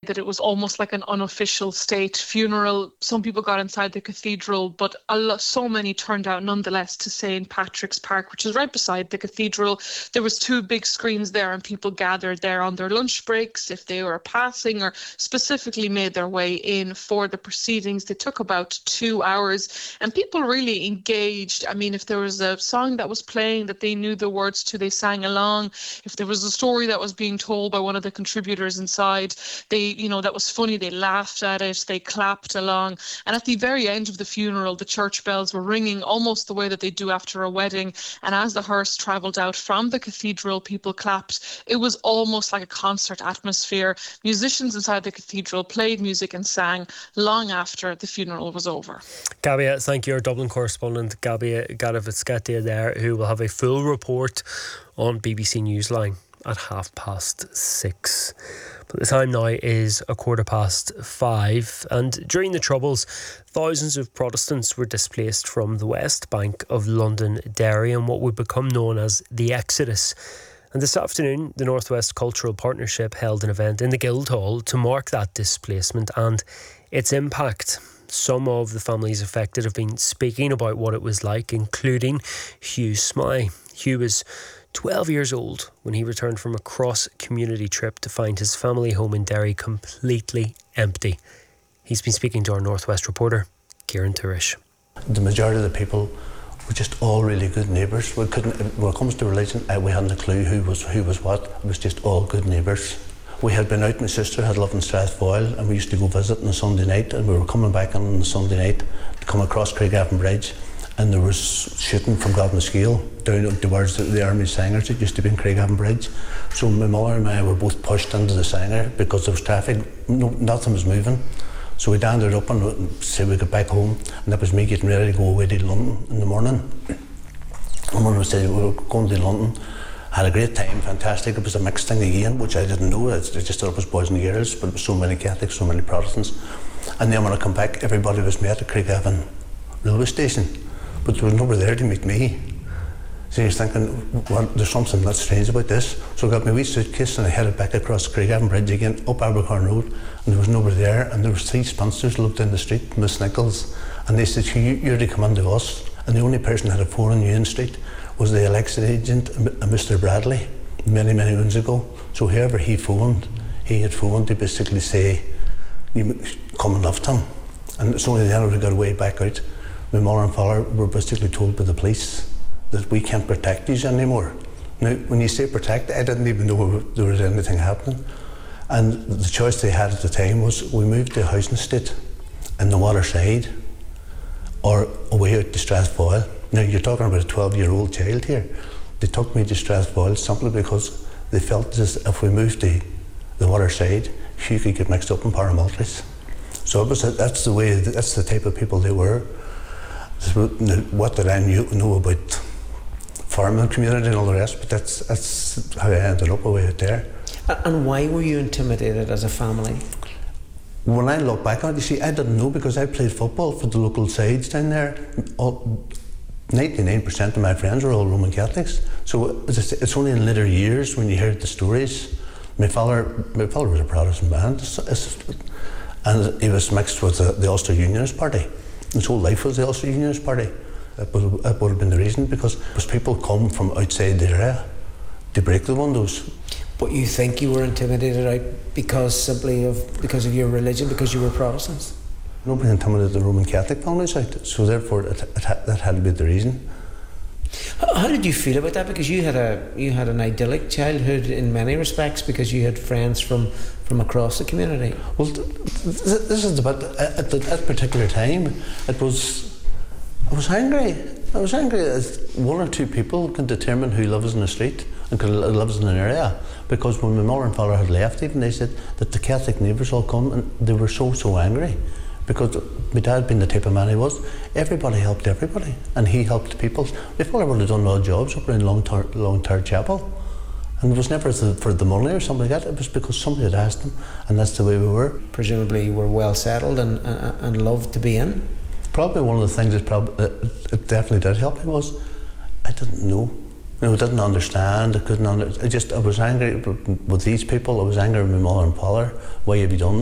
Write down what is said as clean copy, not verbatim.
that it was almost like an unofficial state funeral. Some people got inside the cathedral, but so many turned out nonetheless to St. Patrick's Park, which is right beside the cathedral. There was 2 big screens there, and people gathered there on their lunch breaks if they were passing or specifically made their way in for the proceedings. They took about 2 hours, and people really engaged. I mean, if there was a song that was playing that they knew the words to, they sang along. If there was a story that was being told by one of the contributors inside, that was funny, they laughed at it, they clapped along. And at the very end of the funeral, the church bells were ringing almost the way that they do after a wedding. And as the hearse travelled out from the cathedral, people clapped. It was almost like a concert atmosphere. Musicians inside the cathedral played music and sang long after the funeral was over. Gabia, thank you. Our Dublin correspondent, Gabia Garavitskatia there, who will have a full report on BBC Newsline at 6:30. But the time now is 5:15, and during the Troubles, thousands of Protestants were displaced from the West Bank of Londonderry in what would become known as the Exodus. And this afternoon, the North West Cultural Partnership held an event in the Guildhall to mark that displacement and its impact. Some of the families affected have been speaking about what it was like, including Hugh Smythe. Hugh was 12 years old when he returned from a cross-community trip to find his family home in Derry completely empty. He's been speaking to our North West reporter, Kieran Turish. The majority of the people were just all really good neighbours. When it comes to religion, we hadn't a clue who was what. It was just all good neighbours. We had been out, my sister had lived in Strathfoyle, and we used to go visit on a Sunday night, and we were coming back on a Sunday night to come across Craigavon Bridge, and there was shooting from Gobnascale down towards the Army Sangers that used to be in Craigavon Bridge. So my mother and I were both pushed into the Sanger because there was traffic, nothing was moving. So we landed up and said we got back home, and that was me getting ready to go away to London in the morning. And when we said we were going to London, had a great time, fantastic. It was a mixed thing again, which I didn't know. I just thought it was boys and girls, but it was so many Catholics, so many Protestants. And then when I come back, everybody was met at Craigavon railway station, but there was nobody there to meet me. So you're thinking, well, there's something that's strange about this. So I got my wee suitcase and I headed back across Craigavon Bridge again, up Abercorn Road, and there was nobody there. And there was 3 spinsters looked down the street, Miss Nichols, and they said, you're to come into us. And the only person that had a phone on Ewan Street was the election agent, Mr. Bradley, many, many moons ago. So whoever he had phoned to basically say, you come and lift him. And it's only then we got way back out. My mother and father were basically told by the police that we can't protect you anymore. Now, when you say protect, I didn't even know there was anything happening. And the choice they had at the time was we moved to a housing estate in the waterside or away out to Strathfoyle. Now, you're talking about a 12-year-old child here. They took me to Strathfoyle simply because they felt as if we moved to the waterside, Hugh could get mixed up in paramilitaries. So that's the type of people they were. What did I know about farming community and all the rest, but that's how I ended up away out there. And why were you intimidated as a family? When I look back on it, you see, I didn't know because I played football for the local sides down there. 99% of my friends were all Roman Catholics. So it's only in later years when you hear the stories. My father was a Protestant man, and he was mixed with the Ulster Unionist Party. His whole life was the Ulster Unionist Party. That would have been the reason, because people come from outside the area to break the windows. But you think you were intimidated out because of your religion, because you were Protestants? Nobody intimidated the Roman Catholic families out, so therefore that had to be the reason. How did you feel about that? Because you had an idyllic childhood in many respects, because you had friends from across the community. Well, this is about at that particular time. I was angry. I was angry that 1 or 2 people can determine who lives in the street and lives in an area. Because when my mother and father had left, even they said that the Catholic neighbours all come, and they were so angry. Because my dad, being the type of man he was, everybody helped everybody, and he helped people. My father would have done odd jobs up in Long-Term Chapel, and it was never for the money or something like that. It was because somebody had asked him, and that's the way we were. Presumably you were well settled and loved to be in? Probably one of the things that it definitely did help me was I didn't know. I didn't understand. I was angry with these people. I was angry with my mother and father. Why have you done